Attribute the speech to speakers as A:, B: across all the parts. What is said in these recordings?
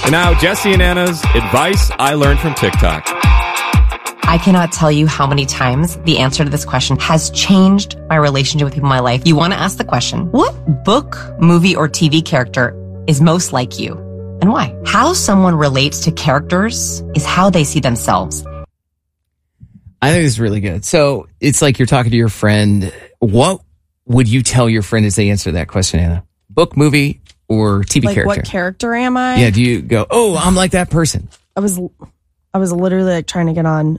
A: And now, Jesse and Anna's advice I learned from TikTok.
B: I cannot tell you how many times the answer to this question has changed my relationship with people in my life. You want to ask the question, what book, movie, or TV character is most like you? And why? How someone relates to characters is how they see themselves.
C: I think this is really good. So it's like you're talking to your friend. What would you tell your friend as they answer that question, Anna? Book, movie, or TV
D: like
C: character?
D: What character am I?
C: Yeah, do you go, oh, I'm like that person?
D: I was literally like trying to get on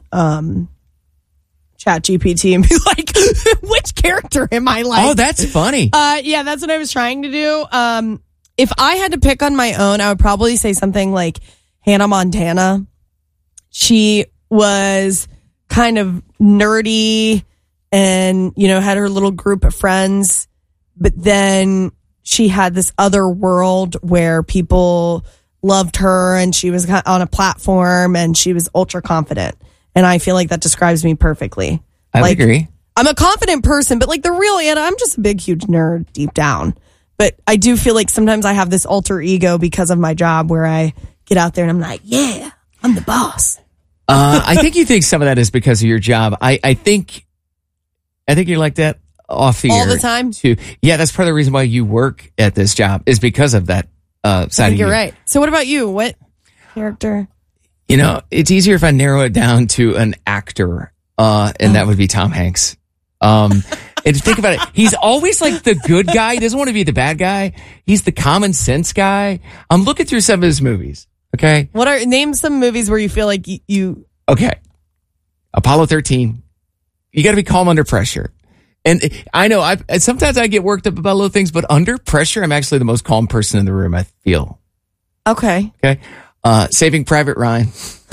D: ChatGPT and be like, which character am I like?
C: Oh, that's funny.
D: Yeah, that's what I was trying to do. If I had to pick on my own, I would probably say something like Hannah Montana. She was kind of nerdy and, you know, had her little group of friends, but then she had this other world where people loved her and she was on a platform and she was ultra confident. And I feel like that describes me perfectly.
C: I agree.
D: I'm a confident person, but like the real Anna, I'm just a big, huge nerd deep down. But I do feel like sometimes I have this alter ego because of my job where I get out there and I'm like, yeah, I'm the boss.
C: I think you think some of that is because of your job. I think you're like that off the air
D: all the time
C: too. Yeah, that's part of the reason why you work at this job is because of that side
D: I think
C: of you.
D: you're right. So what about you? What character?
C: You know, it's easier if I narrow it down to an actor, and that would be Tom Hanks. And think about it. He's always like the good guy. He doesn't want to be the bad guy. He's the common sense guy. I'm looking through some of his movies. Okay.
D: Name some movies where you feel like you.
C: Okay. Apollo 13. You got to be calm under pressure. And I know sometimes I get worked up about little things, but under pressure, I'm actually the most calm person in the room, I feel.
D: Okay.
C: Okay. Saving Private Ryan.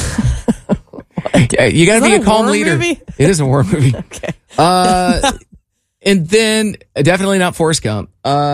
C: You got to be a calm leader.
D: Movie?
C: It is a war movie.
D: Okay.
C: And then definitely not Forrest Gump.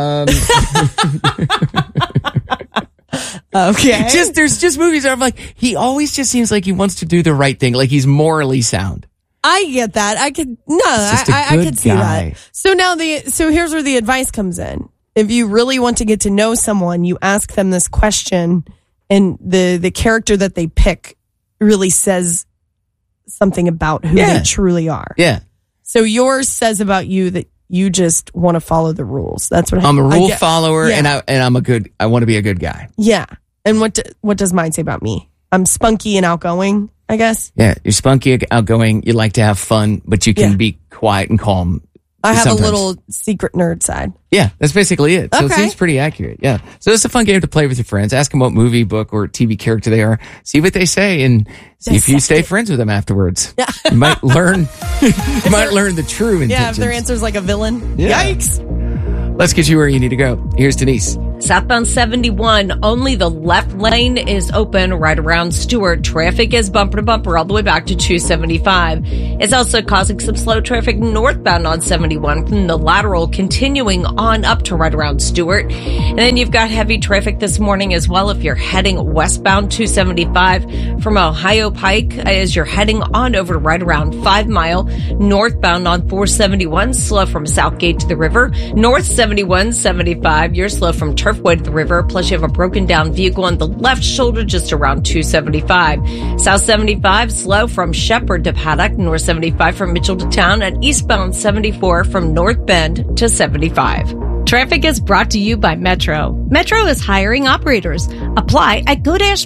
D: Okay.
C: There's just movies that I'm like, he always just seems like he wants to do the right thing. Like he's morally sound.
D: I get that. I could see
C: guy.
D: that. So now so here's where the advice comes in. If you really want to get to know someone, you ask them this question and the character that they pick really says something about who they truly are.
C: Yeah.
D: So yours says about you that you just want to follow the rules. That's what
C: I'm a rule follower, and I want to be a good guy.
D: Yeah. And what does mine say about me? I'm spunky and outgoing, I guess.
C: Yeah, you're spunky, outgoing. You like to have fun, but you can be quiet and calm.
D: I have
C: sometimes.
D: a little secret nerd side.
C: Yeah, that's basically it. So
D: Okay.
C: it seems pretty accurate. Yeah. So it's a fun game to play with your friends. Ask them what movie, book, or TV character they are. See what they say and see if you stay friends with them afterwards.
D: Yeah.
C: You might learn the true intentions.
D: Yeah, if their answer's like a villain.
C: Yeah.
D: Yikes.
C: Let's get you where you need to go. Here's Denise.
E: Southbound 71, only the left lane is open right around Stewart. Traffic is bumper to bumper all the way back to 275. It's also causing some slow traffic northbound on 71 from the lateral continuing on up to right around Stewart. And then you've got heavy traffic this morning as well if you're heading westbound 275 from Ohio Pike as you're heading on over to right around 5 Mile. Northbound on 471, slow from Southgate to the river. North 71, 75, you're slow from Turfway to the river, plus you have a broken down vehicle on the left shoulder just around 275. South 75, slow from Shepherd to Paddock, North 75 from Mitchell to Town, and eastbound 74 from North Bend to 75. Traffic is brought to you by Metro. Metro is hiring operators. Apply at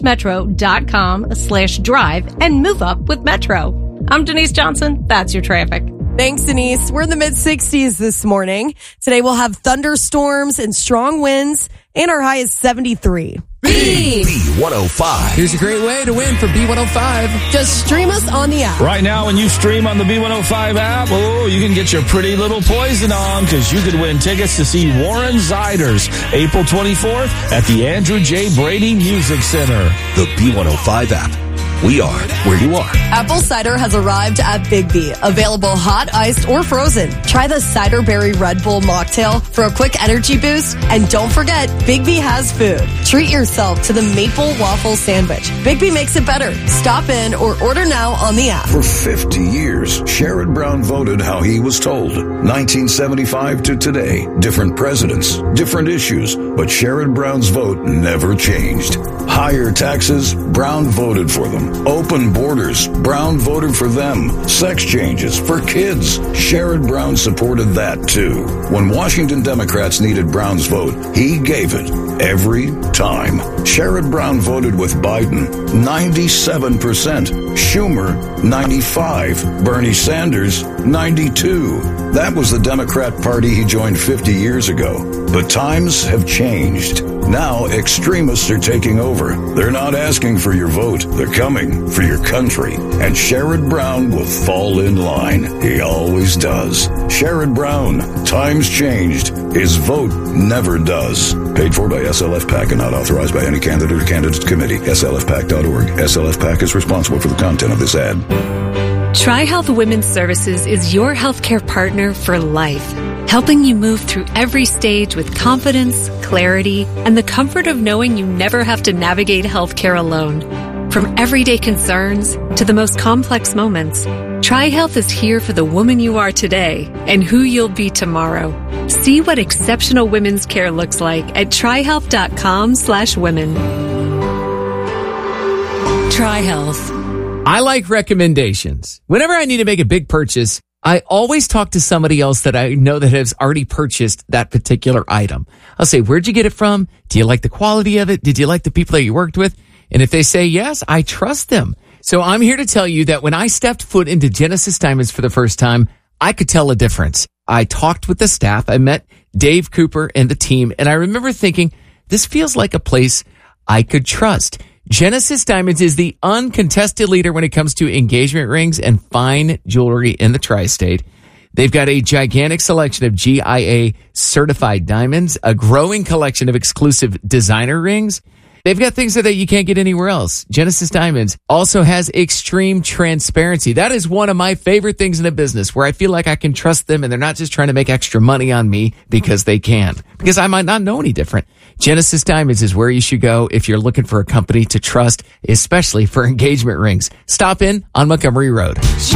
E: go-metro.com/drive and move up with Metro. I'm Denise Johnson. That's your traffic.
D: Thanks, Denise. We're in the mid-60s this morning. Today we'll have thunderstorms and strong winds, and our high is 73.
F: B105.
C: Here's a great way to win for B105.
D: Just stream us on the app.
G: Right now, when you stream on the B105 app, you can get your pretty little poison on because you could win tickets to see Warren Ziders April 24th at the Andrew J. Brady Music Center.
F: The B105 app. we are where you are.
H: Apple cider has arrived at Bigby. Available hot, iced, or frozen. Try the Cider Berry Red Bull mocktail for a quick energy boost. And don't forget, Bigby has food. Treat yourself to the maple waffle sandwich. Bigby makes it better. Stop in or order now on the app.
I: For 50 years, Sherrod Brown voted how he was told. 1975 to today, different presidents, different issues, but Sherrod Brown's vote never changed. Higher taxes, Brown voted for them. Open borders, Brown voted for them. Sex changes for kids, Sherrod Brown supported that too. When Washington Democrats needed Brown's vote, he gave it every time. Sherrod Brown voted with Biden, 97%. Schumer, 95%. Bernie Sanders, 92%. That was the Democrat Party he joined 50 years ago. But times have changed. Now extremists are taking over. They're not asking for your vote. They're coming for your country. And Sherrod Brown will fall in line. He always does. Sherrod Brown. Times changed. His vote never does. Paid for by SLF PAC and not authorized by any candidate or candidate committee. SLFPAC.org. SLF PAC is responsible for the content of this ad.
J: TriHealth Women's Services is your healthcare partner for life, helping you move through every stage with confidence, clarity, and the comfort of knowing you never have to navigate healthcare alone. From everyday concerns to the most complex moments, TriHealth is here for the woman you are today and who you'll be tomorrow. See what exceptional women's care looks like at TriHealth.com/women. TriHealth.
C: I like recommendations. Whenever I need to make a big purchase, I always talk to somebody else that I know that has already purchased that particular item. I'll say, where'd you get it from? Do you like the quality of it? Did you like the people that you worked with? And if they say yes, I trust them. So I'm here to tell you that when I stepped foot into Genesis Diamonds for the first time, I could tell a difference. I talked with the staff. I met Dave Cooper and the team, and I remember thinking, this feels like a place I could trust. Genesis Diamonds is the uncontested leader when it comes to engagement rings and fine jewelry in the tri-state. They've got a gigantic selection of GIA certified diamonds, a growing collection of exclusive designer rings. They've got things that you can't get anywhere else. Genesis Diamonds also has extreme transparency. That is one of my favorite things in the business, where I feel like I can trust them and they're not just trying to make extra money on me because they can, because I might not know any different. Genesis Diamonds is where you should go if you're looking for a company to trust, especially for engagement rings. Stop in on Montgomery Road.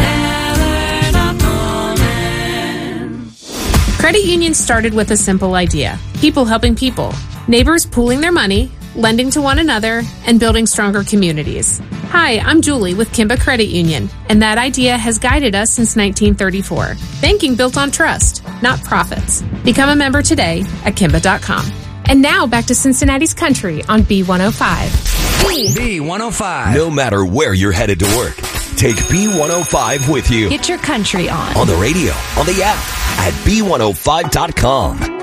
K: Credit unions started with a simple idea: people helping people. Neighbors pooling their money, lending to one another, and building stronger communities. Hi, I'm Julie with Kimba Credit Union, and that idea has guided us since 1934. Banking built on trust, not profits. Become a member today at Kimba.com. And now back to Cincinnati's Country on B105.
F: B105. No matter where you're headed to work, take B105 with you.
L: Get your country on
F: the radio, on the app, at B105.com.